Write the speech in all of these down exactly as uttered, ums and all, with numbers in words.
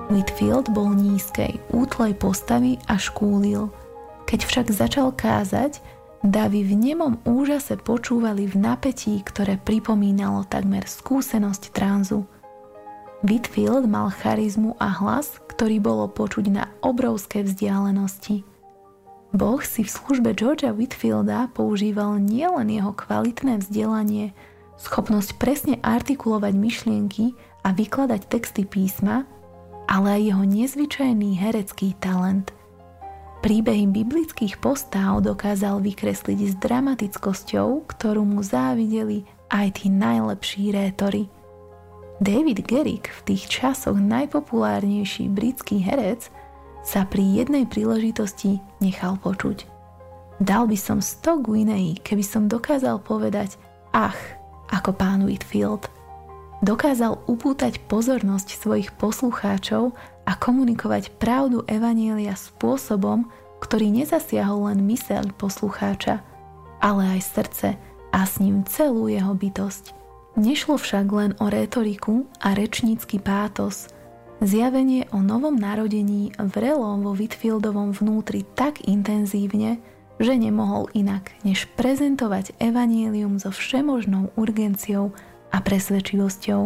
Whitefield bol nízkej, útlej postavy a škúlil. Keď však začal kázať, davy v nemom úžase počúvali v napätí, ktoré pripomínalo takmer skúsenosť tranzu. Whitefield mal charizmu a hlas, ktorý bolo počuť na obrovské vzdialenosti. Boh si v službe Georgea Whitefielda používal nielen jeho kvalitné vzdelanie, schopnosť presne artikulovať myšlienky a vykladať texty písma, ale aj jeho nezvyčajný herecký talent. Príbehy biblických postáv dokázal vykresliť s dramatickosťou, ktorú mu závideli aj tí najlepší rétori. David Garrick, v tých časoch najpopulárnejší britský herec, sa pri jednej príležitosti nechal počuť. Dal by som sto guineí, keby som dokázal povedať ach, ako pán Whitefield. Dokázal upútať pozornosť svojich poslucháčov a komunikovať pravdu evanjelia spôsobom, ktorý nezasiahol len myseľ poslucháča, ale aj srdce a s ním celú jeho bytosť. Nešlo však len o rétoriku a rečnícky pátos. Zjavenie o novom narodení vrelo vo Whitefieldovom vnútri tak intenzívne, že nemohol inak, než prezentovať evanjelium so všemožnou urgenciou a presvedčivosťou.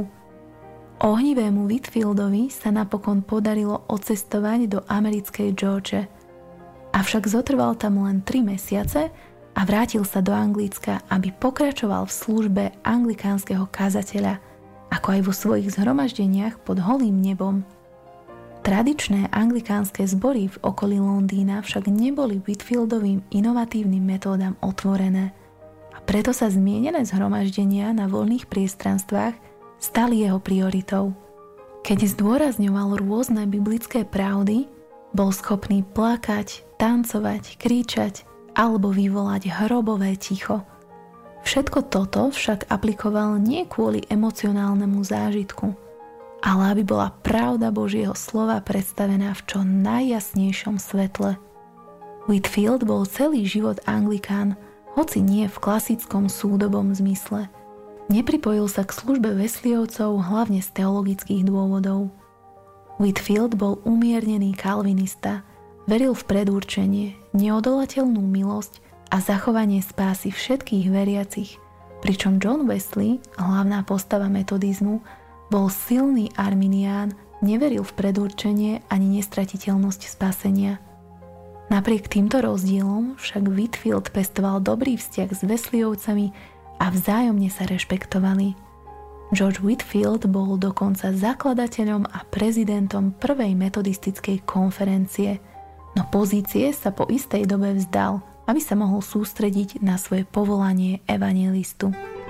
Ohnivému Whitefieldovi sa napokon podarilo odcestovať do americkej Georgie. Avšak zotrval tam len tri mesiace a vrátil sa do Anglicka, aby pokračoval v službe anglikánskeho kazateľa, ako aj vo svojich zhromaždeniach pod holým nebom. Tradičné anglikánske zbory v okolí Londýna však neboli Whitefieldovým inovatívnym metódam otvorené a preto sa zmienené zhromaždenia na voľných priestranstvách stali jeho prioritou. Keď zdôrazňoval rôzne biblické pravdy, bol schopný plakať, tancovať, kričať alebo vyvolať hrobové ticho. Všetko toto však aplikoval nie kvôli emocionálnemu zážitku, ale aby bola pravda Božieho slova predstavená v čo najjasnejšom svetle. Whitefield bol celý život anglikán, hoci nie v klasickom súdobom zmysle. Nepripojil sa k službe Wesleyovcov hlavne z teologických dôvodov. Whitefield bol umiernený kalvinista, veril v predurčenie, neodolateľnú milosť a zachovanie spásy všetkých veriacich, pričom John Wesley, hlavná postava metodizmu, bol silný arminián, neveril v predurčenie ani nestratiteľnosť spasenia. Napriek týmto rozdielom však Whitefield pestoval dobrý vzťah s Wesleyovcami a vzájomne sa rešpektovali. George Whitefield bol dokonca zakladateľom a prezidentom prvej metodistickej konferencie, no pozície sa po istej dobe vzdal, aby sa mohol sústrediť na svoje povolanie evanjelistu.